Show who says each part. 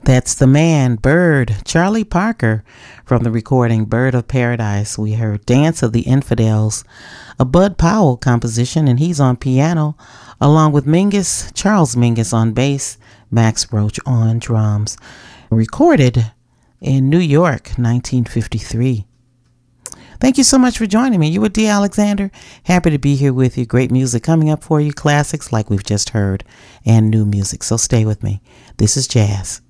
Speaker 1: That's the man, Bird, Charlie Parker, from the recording Bird of Paradise. We heard Dance of the Infidels, a Bud Powell composition, and he's on piano, along with Mingus, Charles Mingus on bass, Max Roach on drums. Recorded in New York, 1953. Thank you so much for joining me. You were D. Alexander. Happy to be here with you. Great music coming up for you. Classics like we've just heard and new music. So stay with me. This is Jazz.